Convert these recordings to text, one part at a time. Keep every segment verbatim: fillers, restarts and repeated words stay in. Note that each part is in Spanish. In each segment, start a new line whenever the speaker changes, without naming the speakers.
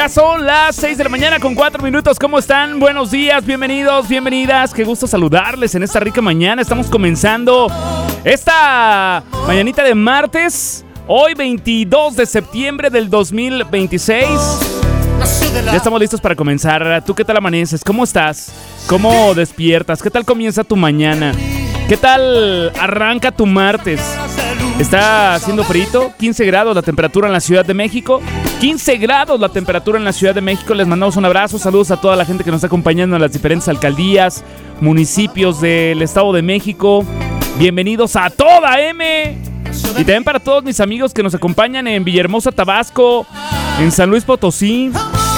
Ya son las seis de la mañana con cuatro minutos. ¿Cómo están? Buenos días, bienvenidos, bienvenidas. Qué gusto saludarles en esta rica mañana. Estamos comenzando esta mañanita de martes, hoy veintidós de septiembre del dos mil veintiséis. Ya estamos listos para comenzar. ¿Tú qué tal amaneces? ¿Cómo estás? ¿Cómo despiertas? ¿Qué tal comienza tu mañana? ¿Qué tal arranca tu martes? Está haciendo frito, quince grados la temperatura en la Ciudad de México. quince grados la temperatura en la Ciudad de México. Les mandamos un abrazo, saludos a toda la gente que nos está acompañando en las diferentes alcaldías, municipios del Estado de México. Bienvenidos a toda M. Y también para todos mis amigos que nos acompañan en Villahermosa, Tabasco, en San Luis Potosí,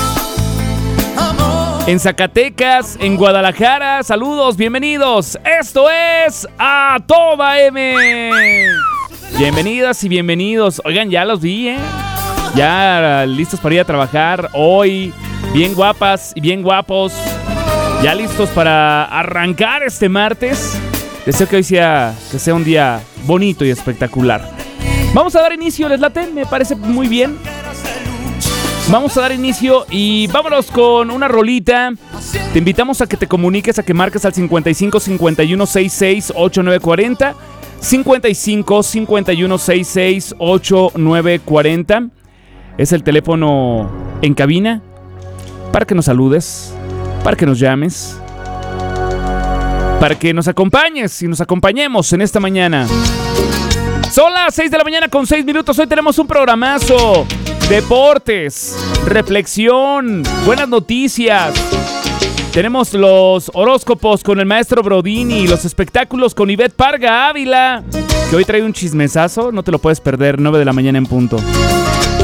en Zacatecas, en Guadalajara. Saludos, bienvenidos. Esto es A Toda M. Bienvenidas y bienvenidos. Oigan, ya los vi, ¿eh? Ya listos para ir a trabajar hoy. Bien guapas y bien guapos. Ya listos para arrancar este martes. Deseo que hoy sea, que sea un día bonito y espectacular. Vamos a dar inicio, ¿les late? Me parece muy bien. Vamos a dar inicio y vámonos con una rolita. Te invitamos a que te comuniques, a que marques al cincuenta y cinco, cincuenta y uno, sesenta y seis, ochenta y nueve cuarenta. cincuenta y cinco, cincuenta y uno, sesenta y seis, ochenta y nueve cuarenta. Es el teléfono en cabina para que nos saludes, para que nos llames, para que nos acompañes y nos acompañemos en esta mañana. Son las seis de la mañana con seis minutos. Hoy tenemos un programazo. Deportes, reflexión, buenas noticias. Tenemos los horóscopos con el maestro Brodini, los espectáculos con Ivette Parga Ávila, que hoy trae un chismesazo, no te lo puedes perder, nueve de la mañana en punto.